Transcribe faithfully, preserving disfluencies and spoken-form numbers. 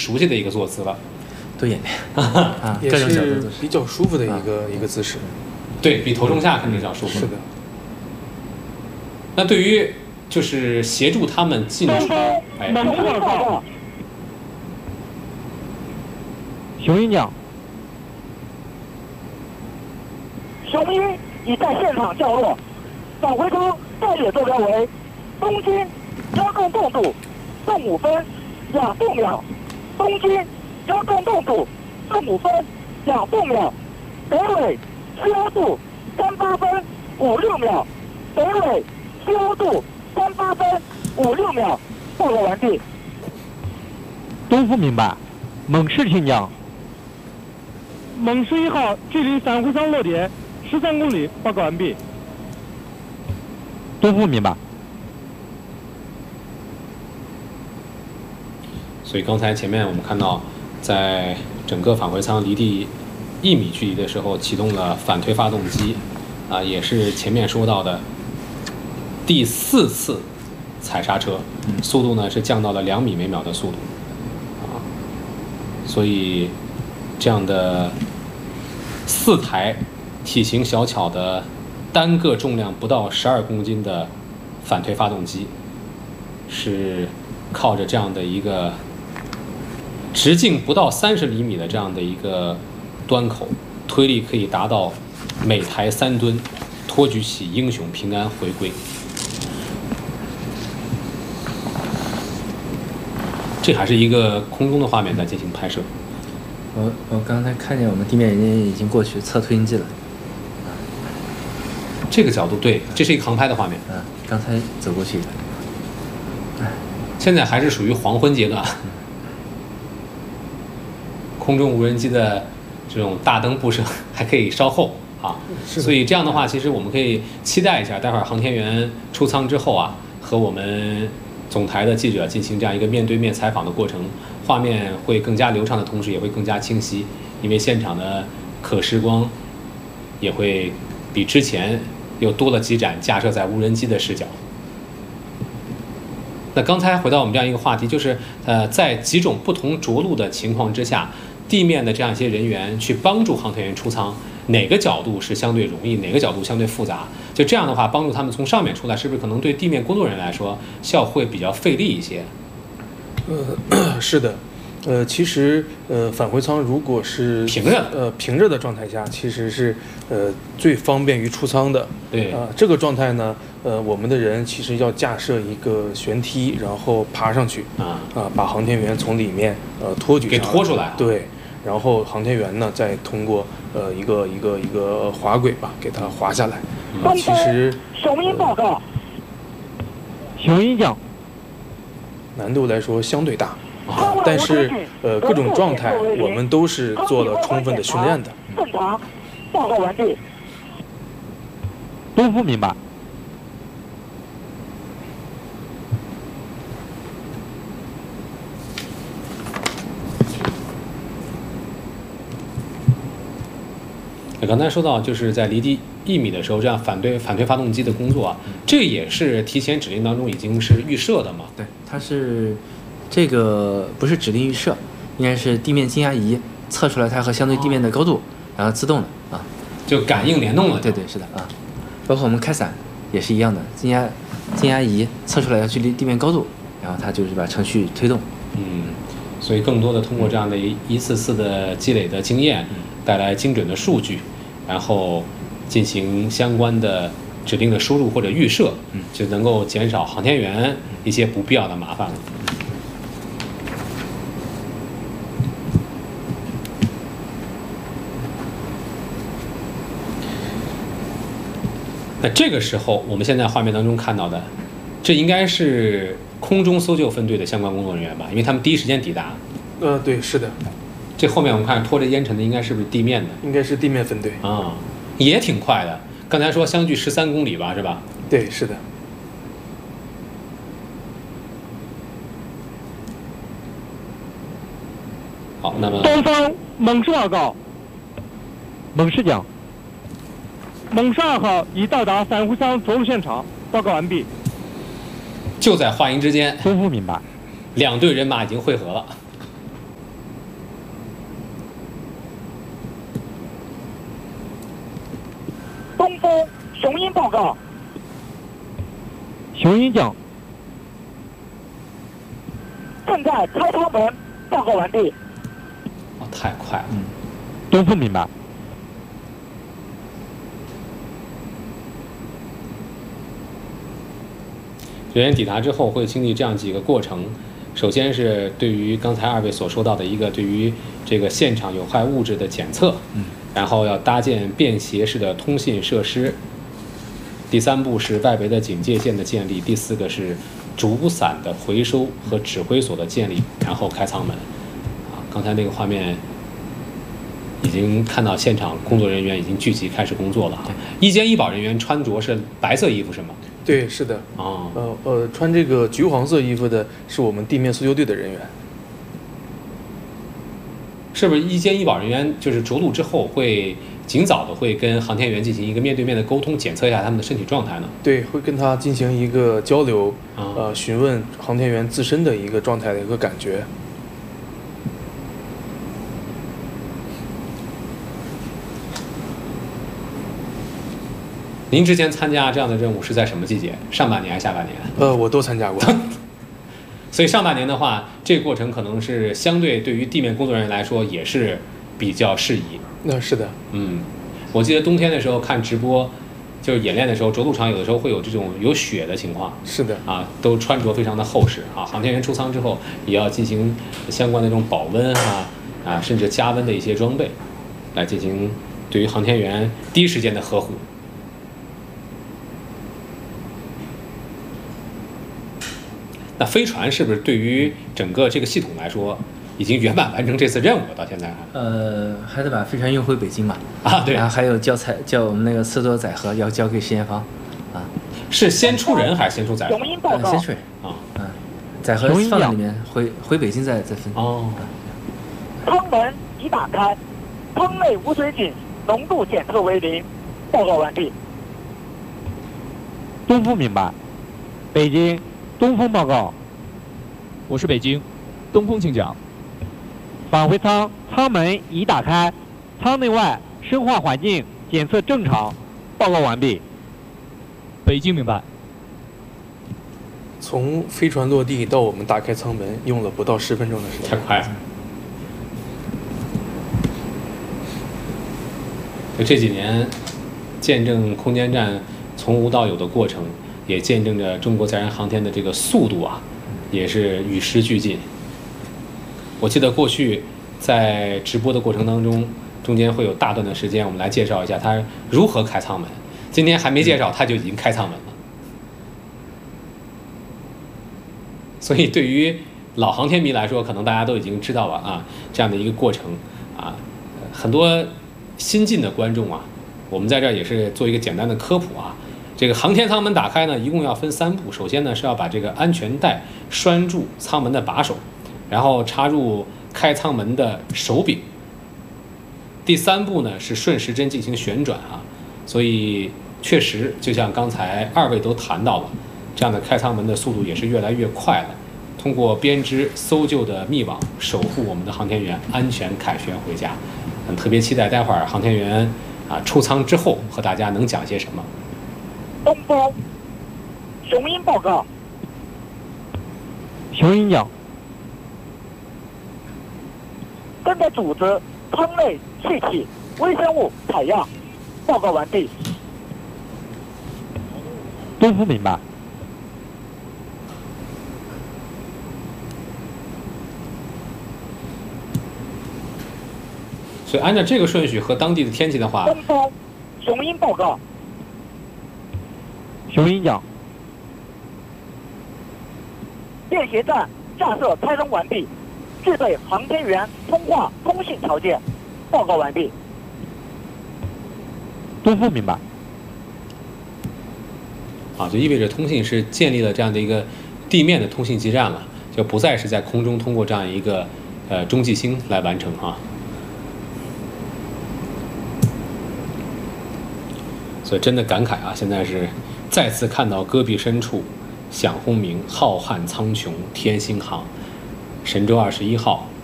熟悉的一个坐姿了。 多演练啊， 也是比较舒服的一个、啊、一个姿势。 对比头重下肯定是要舒服。 是的。 那对于就是协助他们进出，哎， 熊一鸟。 熊一已在现场降落，返回舱待野坐标为东京交通动度正五分两度秒，东京交通动度正五分两度秒，北纬西欧度三八分五六秒，北纬西欧度三八分五六秒，报告完毕。 东副明白，猛士请讲。猛士一号距离伞回舱落点十三公里，报告完毕。东副明白。 所以刚才前面我们看到，在整个返回舱离地一米距离的时候，启动了反推发动机，啊，也是前面说到的第四次踩刹车，速度呢是降到了两米每秒的速度，啊，所以这样的四台体型小巧的单个重量不到十二公斤的反推发动机，是靠着这样的一个直径不到三十厘米的这样的一个端口，推力可以达到每台三吨，托举起英雄平安回归。这还是一个空中的画面在进行拍摄。 我我刚才看见我们地面人员已经过去测推进剂了。 这个角度对，这是一个航拍的画面。 嗯，刚才走过去的。 现在还是属于黄昏阶段，空中无人机的这种大灯布设还可以稍后啊，所以这样的话，其实我们可以期待一下，待会儿航天员出舱之后啊，和我们总台的记者进行这样一个面对面采访的过程，画面会更加流畅的同时，也会更加清晰，因为现场的可视光也会比之前又多了几盏架设在无人机的视角。那刚才回到我们这样一个话题，就是呃，在几种不同着陆的情况之下，地面的这样一些人员去帮助航天员出舱，哪个角度是相对容易，哪个角度相对复杂？就这样的话，帮助他们从上面出来，是不是可能对地面工作人员来说效会比较费力一些？ 呃，是的。呃，其实呃，返回舱如果是平着呃平着的状态下，其实是呃最方便于出舱的。 对啊、呃，这个状态呢，呃，我们的人其实要架设一个旋梯，然后爬上去啊啊、呃，把航天员从里面呃托举给拖出来。 对，然后航天员呢再通过呃一个一个一个滑轨吧，给它滑下来。啊、 嗯， 其实熊一报告。 熊一讲。 难度来说相对大。啊、但是，呃，各种状态我们都是做了充分的训练的。 正常，报告完毕。 东副明白。 刚才说到，就是在离地一米的时候，这样反对反推发动机的工作啊，这也是提前指令当中已经是预设的嘛？ 对，它是。这个不是指令预设，应该是地面静压仪测出来它和相对地面的高度，然后自动的啊， 就感应联动了。 对对是的啊，包括我们开伞也是一样的，静压静压仪测出来要距离地面高度，然后它就是把程序推动。 嗯，所以更多的通过这样的一一次次的积累的经验，带来精准的数据，然后进行相关的指令的输入或者预设，就能够减少航天员一些不必要的麻烦了。那这个时候，我们现在画面当中看到的，这应该是空中搜救分队的相关工作人员吧？因为他们第一时间抵达。 呃，对，是的。 这后面我们看拖着烟尘的，应该是不是地面的？ 应该是地面分队啊，也挺快的。刚才说相距十三公里吧，是吧？ 对，是的。 好，那么东方猛士报告。猛士讲。猛士二号已到达返回舱着陆现场，报告完毕。 就在话音之间， 东副明白。 两队人马已经汇合了。 东风雄鹰报告。 雄鹰讲， 正在开舱门，报告完毕。 哦，太快了。 嗯， 东风明白。 人员抵达之后会经历这样几个过程，首先是对于刚才二位所说到的一个对于这个现场有害物质的检测， 嗯， 然后要搭建便携式的通信设施。第三步是外围的警戒线的建立，第四个是主伞的回收和指挥所的建立，然后开舱门。啊，刚才那个画面已经看到现场工作人员已经聚集开始工作了啊。一监医保人员穿着是白色衣服是吗？ 对，是的。 哦， 呃呃，穿这个橘黄色衣服的是我们地面搜救队的人员。 是不是一监医保人员就是着陆之后会尽早的会跟航天员进行一个面对面的沟通，检测一下他们的身体状态呢？ 对，会跟他进行一个交流， 啊呃，询问航天员自身的一个状态的一个感觉。 您之前参加这样的任务是在什么季节？上半年还是下半年？ 呃，我都参加过。 所以上半年的话，这个过程可能是相对对于地面工作人员来说也是比较适宜。 那、是的。 嗯，我记得冬天的时候看直播，就是演练的时候，着陆场有的时候会有这种有雪的情况。 是的。 啊，都穿着非常的厚实啊。航天员出舱之后，也要进行相关的这种保温啊啊，甚至加温的一些装备，来进行对于航天员第一时间的呵护。那飞船是不是对于整个这个系统来说，已经圆满完成这次任务了？到现在还呃，还得把飞船运回北京嘛。 啊，对然后还有交材，叫我们那个四座载荷要交给实验方，啊， 是先出人还是先出载荷？ 雄鹰报呃， 告先。水， 啊， 嗯，载荷放在里面，回回北京再再分。 哦， 舱门已打开，舱内无水井浓度检测为零，报告完毕。 东风明白。北京，东风报告。 我是北京，东风请讲。 返回舱舱门已打开，舱内外生化环境检测正常，报告完毕。 北京明白。 从飞船落地到我们打开舱门，用了不到十分钟的时间。 太快了。就这几年，见证空间站从无到有的过程，也见证着中国载人航天的这个速度啊，也是与时俱进。我记得过去在直播的过程当中，中间会有大段的时间，我们来介绍一下它如何开舱门。今天还没介绍，它就已经开舱门了。所以对于老航天迷来说，可能大家都已经知道了啊，这样的一个过程啊，很多新进的观众啊，我们在这儿也是做一个简单的科普啊。这个航天舱门打开呢，一共要分三步。首先呢，是要把这个安全带拴住舱门的把手，然后插入开舱门的手柄。第三步呢，是顺时针进行旋转啊。所以确实，就像刚才二位都谈到了，这样的开舱门的速度也是越来越快了。通过编织搜救的密网，守护我们的航天员安全凯旋回家。嗯，特别期待待会儿航天员啊出舱之后和大家能讲些什么。 东风雄鹰报告。 雄鹰讲。 正在组织舱内气体、微生物采样，报告完毕。 东风明白。 所以按照这个顺序和当地的天气的话， 东风雄鹰报告。 雄鹰讲。 便携站架设开通完毕，具备航天员通话通信条件，报告完毕。 东风明白。 啊，就意味着通信是建立了这样的一个地面的通信基站了，就不再是在空中通过这样一个呃中继星来完成啊。所以真的感慨啊，现在是再次看到戈壁深处响轰鸣，浩瀚苍穹天星航，神舟二十一号